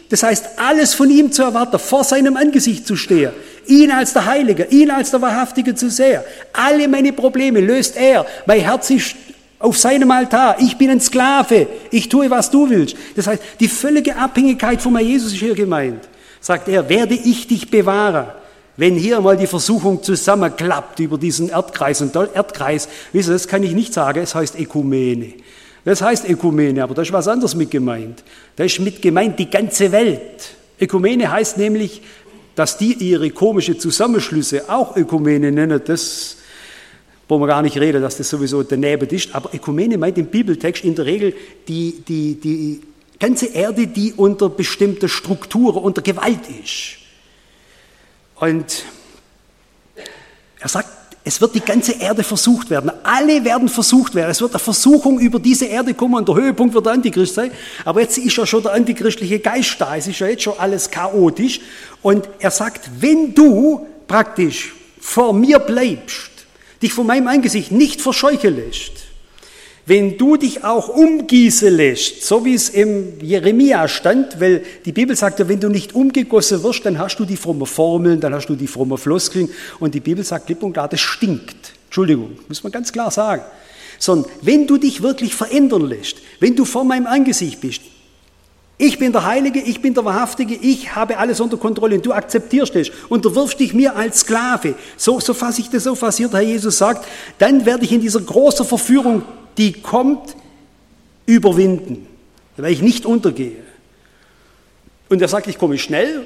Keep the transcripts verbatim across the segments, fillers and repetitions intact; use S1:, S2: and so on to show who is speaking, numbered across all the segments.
S1: Das heißt, alles von ihm zu erwarten, vor seinem Angesicht zu stehen, ihn als der Heilige, ihn als der Wahrhaftige zu sehen. Alle meine Probleme löst er. Mein Herz ist auf seinem Altar. Ich bin ein Sklave. Ich tue, was du willst. Das heißt, die völlige Abhängigkeit von meinem Jesus ist hier gemeint. Sagt er, werde ich dich bewahren. Wenn hier mal die Versuchung zusammenklappt über diesen Erdkreis. Und der Erdkreis, wisst ihr, das kann ich nicht sagen, es heißt Ökumene. Das heißt Ökumene, aber da ist was anderes mit gemeint. Da ist mit gemeint die ganze Welt. Ökumene heißt nämlich, dass die ihre komischen Zusammenschlüsse auch Ökumene nennen. Das wollen wir gar nicht reden, dass das sowieso daneben ist. Aber Ökumene meint im Bibeltext in der Regel die, die, die ganze Erde, die unter bestimmter Struktur, unter Gewalt ist. Und er sagt, es wird die ganze Erde versucht werden. Alle werden versucht werden. Es wird eine Versuchung über diese Erde kommen und der Höhepunkt wird der Antichrist sein. Aber jetzt ist ja schon der antichristliche Geist da. Es ist ja jetzt schon alles chaotisch. Und er sagt, wenn du praktisch vor mir bleibst, dich von meinem Angesicht nicht verscheuchen lässt, wenn du dich auch umgießen lässt, so wie es im Jeremia stand, weil die Bibel sagt ja, wenn du nicht umgegossen wirst, dann hast du die frommen Formeln, dann hast du die frommen Floskeln und die Bibel sagt klipp und klar, das stinkt. Entschuldigung, muss man ganz klar sagen. Sondern wenn du dich wirklich verändern lässt, wenn du vor meinem Angesicht bist, ich bin der Heilige, ich bin der Wahrhaftige, ich habe alles unter Kontrolle und du akzeptierst es, unterwirfst dich mir als Sklave. So, so fasse ich das auf, was hier der Herr Jesus sagt, dann werde ich in dieser großen Verführung, die kommt, überwinden, weil ich nicht untergehe. Und er sagt, ich komme schnell.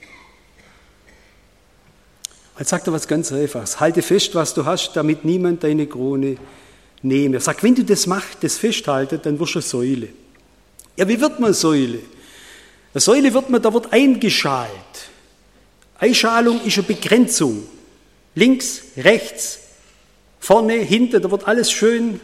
S1: Jetzt sagt er was ganz Einfaches. Halte fest, was du hast, damit niemand deine Krone nehme. Er sagt, wenn du das machst, das festhaltet, dann wirst du eine Säule. Ja, wie wird man Säule? Eine Säule wird man, da wird eingeschalt. Einschalung ist eine Begrenzung. Links, rechts, vorne, hinten, da wird alles schön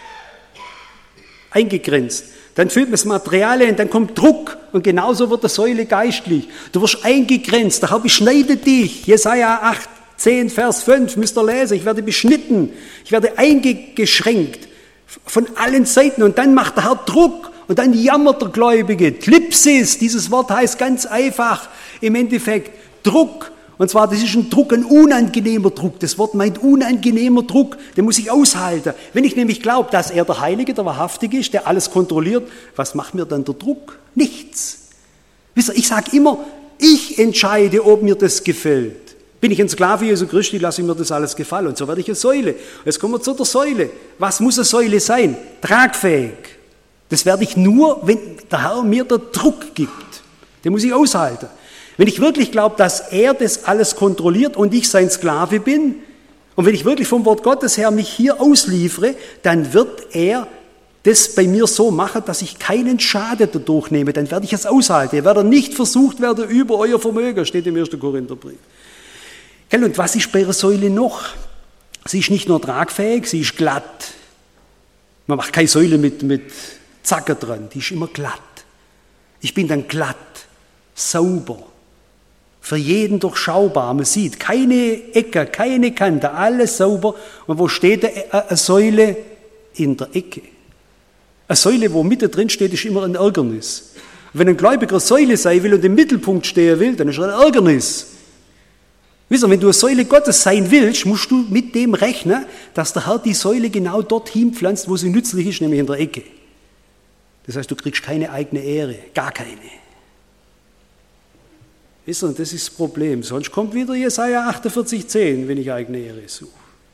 S1: eingegrenzt. Dann füllt man das Material ein, dann kommt Druck und genauso wird der Säule geistlich. Du wirst eingegrenzt, der Herr beschneidet dich. Jesaja acht, zehn, Vers fünf, müsst ihr lesen. Ich werde beschnitten, ich werde eingeschränkt von allen Seiten und dann macht der Herr Druck und dann jammert der Gläubige. Tlipsis, dieses Wort heißt ganz einfach im Endeffekt Druck. Und zwar, das ist ein Druck, ein unangenehmer Druck. Das Wort meint unangenehmer Druck, den muss ich aushalten. Wenn ich nämlich glaube, dass er der Heilige, der Wahrhaftige ist, der alles kontrolliert, was macht mir dann der Druck? Nichts. Wisst ihr, ich sage immer, ich entscheide, ob mir das gefällt. Bin ich ein Sklave Jesu Christi, lasse ich mir das alles gefallen. Und so werde ich eine Säule. Jetzt kommen wir zu der Säule. Was muss eine Säule sein? Tragfähig. Das werde ich nur, wenn der Herr mir den Druck gibt. Den muss ich aushalten. Wenn ich wirklich glaube, dass er das alles kontrolliert und ich sein Sklave bin, und wenn ich wirklich vom Wort Gottes her mich hier ausliefere, dann wird er das bei mir so machen, dass ich keinen Schaden dadurch nehme. Dann werde ich es aushalten. Ihr werdet nicht versucht werden über euer Vermögen, steht im ersten Korintherbrief. Und was ist bei einer Säule noch? Sie ist nicht nur tragfähig, sie ist glatt. Man macht keine Säule mit, mit Zacken dran, die ist immer glatt. Ich bin dann glatt, sauber. Für jeden durchschaubar. Man sieht keine Ecke, keine Kante, alles sauber. Und wo steht eine Säule? In der Ecke. Eine Säule, wo Mitte drin steht, ist immer ein Ärgernis. Und wenn ein Gläubiger Säule sein will und im Mittelpunkt stehen will, dann ist er ein Ärgernis. Wisst ihr, wenn du eine Säule Gottes sein willst, musst du mit dem rechnen, dass der Herr die Säule genau dorthin pflanzt, wo sie nützlich ist, nämlich in der Ecke. Das heißt, du kriegst keine eigene Ehre, gar keine. Wisst ihr, und das ist das Problem. Sonst kommt wieder Jesaja achtundvierzig, zehn, wenn ich eigene Ehre suche.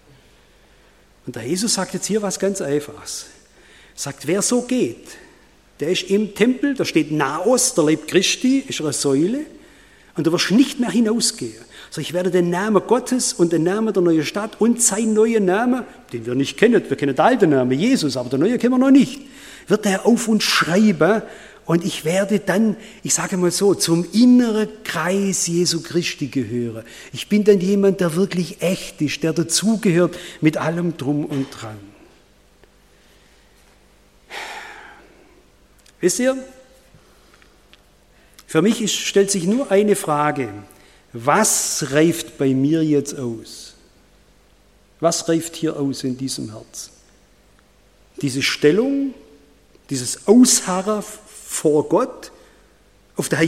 S1: Und der Jesus sagt jetzt hier was ganz Einfaches. Er sagt, wer so geht, der ist im Tempel, da steht Naos, der Leib Christi, ist eine Säule, und du wirst nicht mehr hinausgehen. So, ich werde den Namen Gottes und den Namen der neuen Stadt und seinen neuen Namen, den wir nicht kennen, wir kennen den alten Namen, Jesus, aber den neuen kennen wir noch nicht, wird er auf uns schreiben. Und ich werde dann, ich sage mal so, zum inneren Kreis Jesu Christi gehören. Ich bin dann jemand, der wirklich echt ist, der dazugehört mit allem Drum und Dran. Wisst ihr, für mich ist, stellt sich nur eine Frage. Was reift bei mir jetzt aus? Was reift hier aus in diesem Herz? Diese Stellung, dieses Ausharren vor Gott, auf der